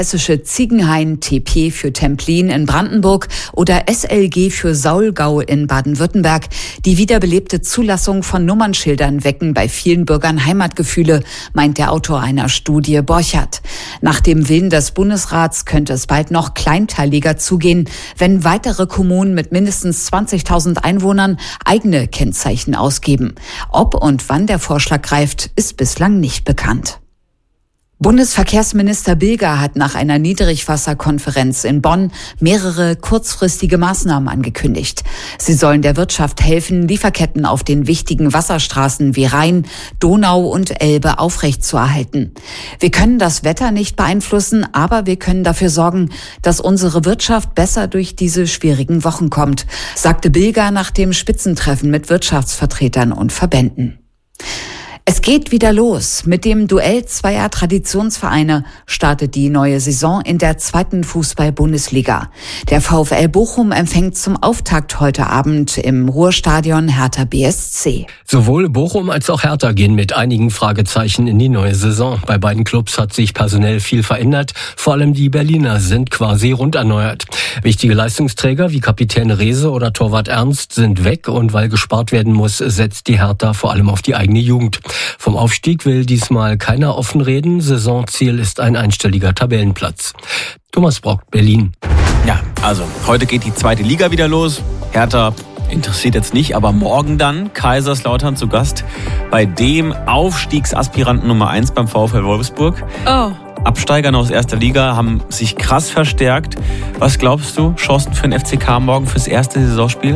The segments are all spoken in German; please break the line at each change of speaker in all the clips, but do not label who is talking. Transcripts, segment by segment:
hessische Ziegenhain, TP für Templin in Brandenburg oder SLG für Saulgau in Baden-Württemberg. Die wiederbelebte Zulassung von Nummernschildern wecken bei vielen Bürgern Heimatgefühle, meint der Autor einer Studie Borchert. Nach dem Willen des Bundesrats könnte es bald noch kleinteiliger zugehen, wenn weitere Kommunen mit mindestens 20.000 Einwohnern eigene Kennzeichen ausgeben. Ob und wann der Vorschlag greift, ist bislang nicht bekannt. Bundesverkehrsminister Bilger hat nach einer Niedrigwasserkonferenz in Bonn mehrere kurzfristige Maßnahmen angekündigt. Sie sollen der Wirtschaft helfen, Lieferketten auf den wichtigen Wasserstraßen wie Rhein, Donau und Elbe aufrechtzuerhalten. Wir können das Wetter nicht beeinflussen, aber wir können dafür sorgen, dass unsere Wirtschaft besser durch diese schwierigen Wochen kommt, sagte Bilger nach dem Spitzentreffen mit Wirtschaftsvertretern und Verbänden. Es geht wieder los. Mit dem Duell zweier Traditionsvereine startet die neue Saison in der 2. Fußball-Bundesliga. Der VfL Bochum empfängt zum Auftakt heute Abend im Ruhrstadion Hertha BSC.
Sowohl Bochum als auch Hertha gehen mit einigen Fragezeichen in die neue Saison. Bei beiden Clubs hat sich personell viel verändert. Vor allem die Berliner sind quasi rund erneuert. Wichtige Leistungsträger wie Kapitän Rehse oder Torwart Ernst sind weg und weil gespart werden muss, setzt die Hertha vor allem auf die eigene Jugend. Vom Aufstieg will diesmal keiner offen reden. Saisonziel ist ein einstelliger Tabellenplatz. Thomas Brock, Berlin.
Ja, also heute geht die 2. Liga wieder los. Hertha interessiert jetzt nicht, aber morgen dann Kaiserslautern zu Gast bei dem Aufstiegsaspiranten Nummer 1 beim VfL Wolfsburg.
Oh.
Absteigern aus 1. Liga haben sich krass verstärkt. Was glaubst du, Chancen für den FCK morgen fürs erste Saisonspiel?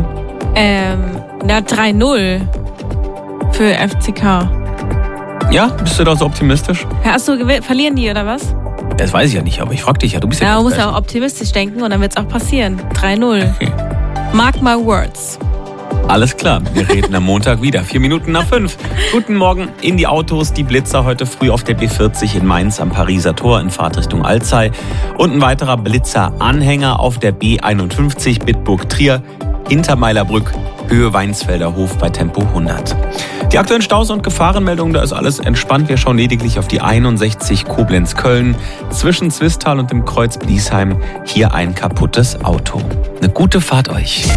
3-0 für FCK.
Ja, bist du da so optimistisch?
Verlieren die oder was?
Das weiß ich ja nicht, aber ich frag dich ja. Du bist ja
man muss ja auch optimistisch denken und dann wird es auch passieren. 3-0.
Okay.
Mark my words.
Alles klar, wir reden am Montag wieder. 4 Minuten nach 5. Guten Morgen in die Autos. Die Blitzer heute früh auf der B40 in Mainz am Pariser Tor in Fahrtrichtung Alzey. Und ein weiterer Blitzer-Anhänger auf der B51 Bitburg-Trier hinter Meilerbrück, Höhe Weinsfelder Hof bei Tempo 100. Die aktuellen Staus und Gefahrenmeldungen, da ist alles entspannt. Wir schauen lediglich auf die 61 Koblenz-Köln zwischen Zwistal und dem Kreuz Bliesheim. Hier ein kaputtes Auto. Eine gute Fahrt euch.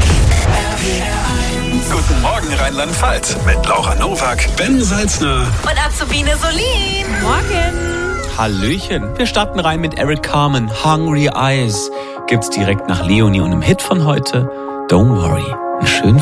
Guten Morgen Rheinland-Pfalz mit Laura Nowak, Ben Salzner
und Azubine Solin.
Morgen.
Hallöchen. Wir starten rein mit Eric Carmen, Hungry Eyes. Gibt's direkt nach Leonie und im Hit von heute, Don't Worry. Einen schönen